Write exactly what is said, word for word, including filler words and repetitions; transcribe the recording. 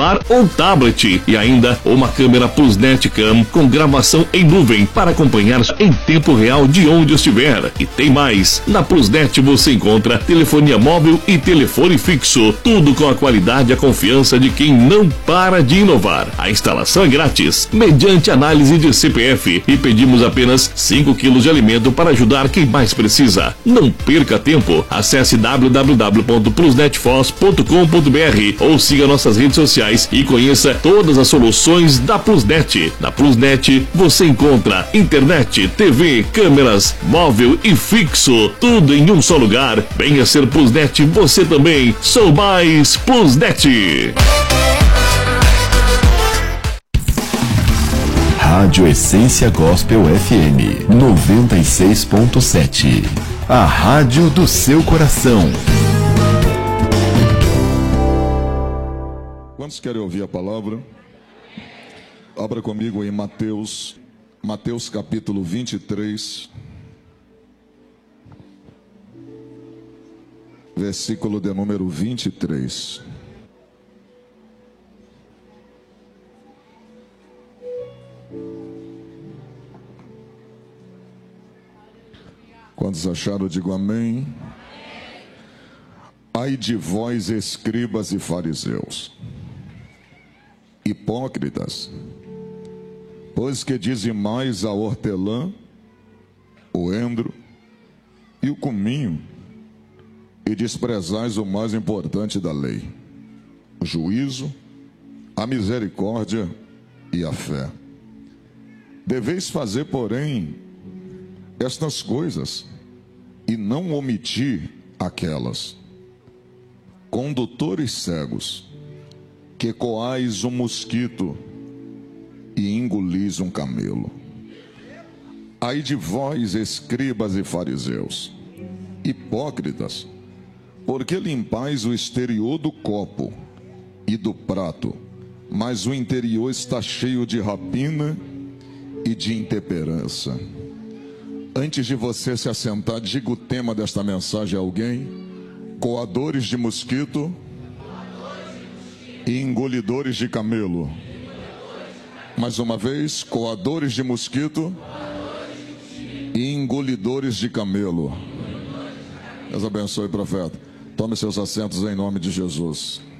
celular ou tablet. E ainda uma câmera PlusNet Cam com gravação em nuvem para acompanhar em tempo real de onde estiver. E tem mais, na PlusNet você encontra telefonia móvel e telefone fixo, tudo com a qualidade e a confiança de quem não para de inovar. A instalação é grátis, mediante análise de C P F, e pedimos apenas cinco quilos de alimento para ajudar quem mais precisa. Não perca tempo, acesse w w w ponto plusnetfoz ponto com ponto b r ou siga nossas redes sociais e conheça todas as soluções da PlusNet. Na PlusNet você encontra internet, T V, câmeras, móvel e fixo, tudo em um só lugar. Venha ser PlusNet você também. Sou mais PlusNet. Rádio Essência Gospel F M noventa e seis ponto sete. A rádio do seu coração. Quantos querem ouvir a palavra? Abra comigo em Mateus, Mateus capítulo vinte e três, versículo de número vinte e três. Quantos acharam, digo amém. Ai de vós, escribas e fariseus, hipócritas, pois que dizimais a hortelã, o endro e o cominho, e desprezais o mais importante da lei, o juízo, a misericórdia e a fé. Deveis fazer, porém, estas coisas, e não omitir aquelas. Condutores cegos, que coais um mosquito e engolis um camelo. Ai de vós, escribas e fariseus, hipócritas, porque limpais o exterior do copo e do prato, mas o interior está cheio de rapina e de intemperança. Antes de você se assentar, diga o tema desta mensagem a alguém: coadores de mosquito e engolidores de camelo. Mais uma vez, coadores de mosquito e engolidores de camelo. Deus abençoe, profeta. Tome seus assentos em nome de Jesus.